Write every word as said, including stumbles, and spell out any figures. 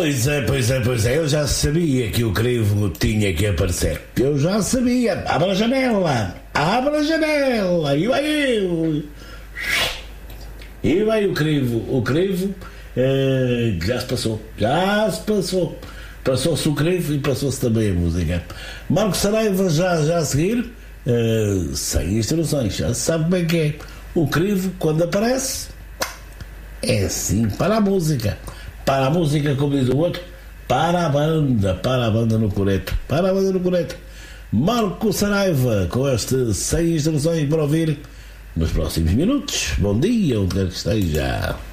Pois é, pois é, pois é. Eu já sabia que o crivo tinha que aparecer. Eu já sabia. Abra a janela. Abra a janela. E vai eu. E vai o crivo. O crivo eh, já se passou. Já se passou. Passou-se o crivo e passou-se também a música. Marco Saraiva já, já a seguir, eh, sem instruções. Já se sabe como é que é. O crivo, quando aparece, é assim, para a música. Para a música, como diz o outro, para a banda, para a banda no coreto, para a banda no coreto. Marco Saraiva, com este sem instruções para ouvir nos próximos minutos. Bom dia, onde quer que esteja.